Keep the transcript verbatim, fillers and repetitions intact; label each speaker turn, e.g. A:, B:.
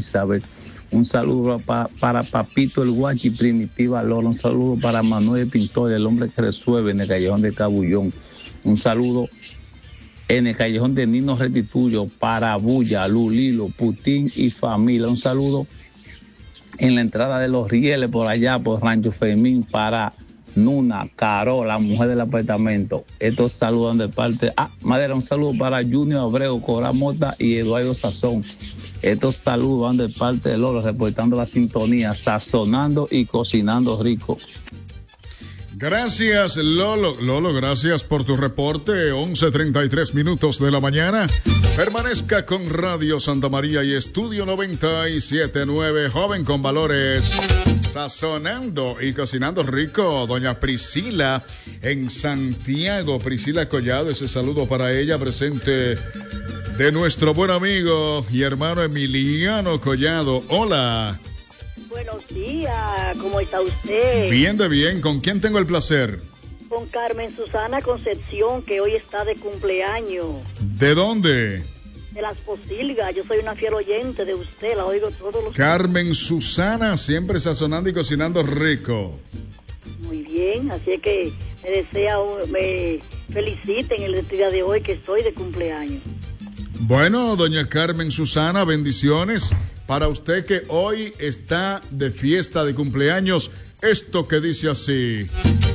A: Isabel. Un saludo pa, para Papito el Guachi, Primitiva Lola. Un saludo para Manuel Pintor, el hombre que resuelve en el Callejón de Cabullón. Un saludo en el Callejón de Nino Retituyo para Bulla, Lulilo, Putín y familia. Un saludo en la entrada de Los Rieles, por allá, por Rancho Fermín, para Nuna, Caro, la mujer del apartamento. Estos saludan de parte... Ah, Madera, un saludo para Junior Abreu, Cora Mota y Eduardo Sazón. Estos saludos van de parte de Lolo, reportando la sintonía, sazonando y cocinando rico.
B: Gracias, Lolo. Lolo, gracias por tu reporte. once treinta y tres minutos de la mañana. Permanezca con Radio Santa María y Estudio noventa y siete punto nueve, joven con valores. Sazonando y cocinando rico, doña Priscila en Santiago. Priscila Collado, ese saludo para ella, presente de nuestro buen amigo y hermano Emiliano Collado. Hola.
C: Buenos días, ¿cómo está usted?
B: Bien de bien, ¿con quién tengo el placer?
C: Con Carmen Susana Concepción, que hoy está de cumpleaños.
B: ¿De dónde?
C: De Las Posilgas, yo soy una fiel oyente de usted, la oigo todos los
B: Carmen días. Susana, siempre sazonando y cocinando rico.
C: Muy bien, así es que me desea, un, me feliciten el día de hoy que estoy de cumpleaños.
B: Bueno, doña Carmen Susana, bendiciones para usted que hoy está de fiesta de cumpleaños. Esto que dice así.